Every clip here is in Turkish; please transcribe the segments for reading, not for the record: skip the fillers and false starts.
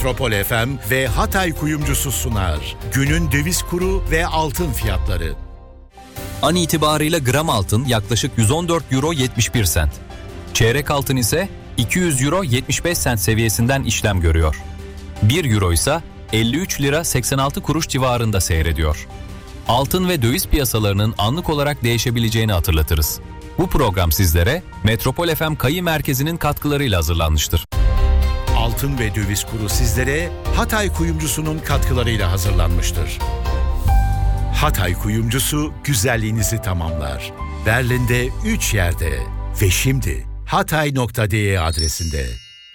Metropol FM ve Hatay Kuyumcusu sunar. Günün döviz kuru ve altın fiyatları. An itibarıyla gram altın yaklaşık 114 euro 71 sent. Çeyrek altın ise 200 euro 75 sent seviyesinden işlem görüyor. 1 euro ise 53 lira 86 kuruş civarında seyrediyor. Altın ve döviz piyasalarının anlık olarak değişebileceğini hatırlatırız. Bu program sizlere Metropol FM Kayı Merkezi'nin katkılarıyla hazırlanmıştır. Altın ve döviz kuru sizlere Hatay Kuyumcusu'nun katkılarıyla hazırlanmıştır. Hatay Kuyumcusu güzelliğinizi tamamlar. Berlin'de 3 yerde ve şimdi hatay.de adresinde.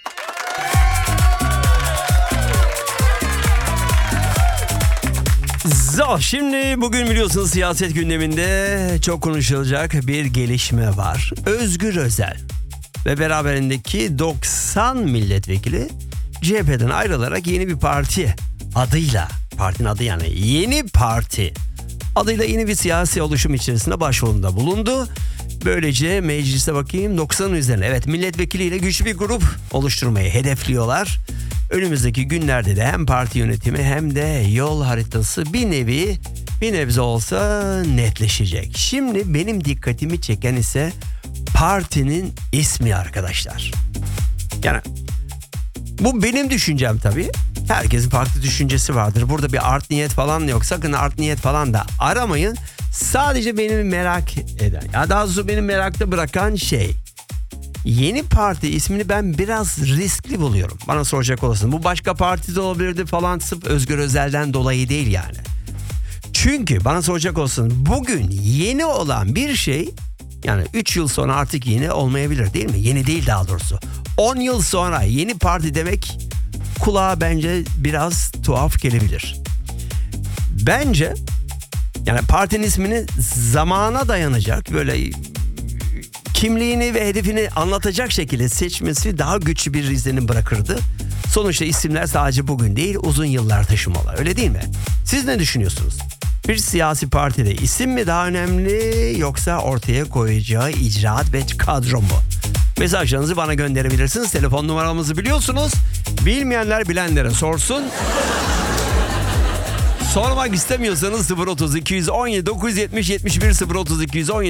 Şimdi bugün biliyorsunuz siyaset gündeminde çok konuşulacak bir gelişme var. Özgür Özel ve beraberindeki 90 milletvekili CHP'den ayrılarak yeni bir parti adıyla, partinin adı yani Yeni Parti adıyla yeni bir siyasi oluşum içerisinde başvurunda bulundu. Böylece meclise bakayım 90'ın üzerine milletvekiliyle güçlü bir grup oluşturmayı hedefliyorlar. Önümüzdeki günlerde de hem parti yönetimi hem de yol haritası bir nebze olsa netleşecek. Şimdi benim dikkatimi çeken ise partinin ismi arkadaşlar. Yani bu benim düşüncem tabii. Herkesin farklı düşüncesi vardır. Burada bir art niyet falan yok. Sakın art niyet falan da aramayın. Sadece beni merak eden, ya daha doğrusu beni merakta bırakan şey, Yeni Parti ismini ben biraz riskli buluyorum. Bana soracak olursun. Bu başka partide olabilirdi falan, sırf Özgür Özel'den dolayı değil yani. Çünkü bana soracak olursun, bugün yeni olan bir şey yani 3 yıl sonra artık yeni olmayabilir değil mi? Yeni değil daha doğrusu. 10 yıl sonra Yeni Parti demek kulağa bence biraz tuhaf gelebilir. Bence yani partinin ismini zamana dayanacak, böyle kimliğini ve hedefini anlatacak şekilde seçmesi daha güçlü bir izlenim bırakırdı. Sonuçta isimler sadece bugün değil, uzun yıllar taşımalı, öyle değil mi? Siz ne düşünüyorsunuz? Bir siyasi partide isim mi daha önemli, yoksa ortaya koyacağı icraat ve kadro mu? Mesajlarınızı bana gönderebilirsiniz. Telefon numaramızı biliyorsunuz. Bilmeyenler bilenlere sorsun. Sormak istemiyorsanız 030 217 970 71 030 217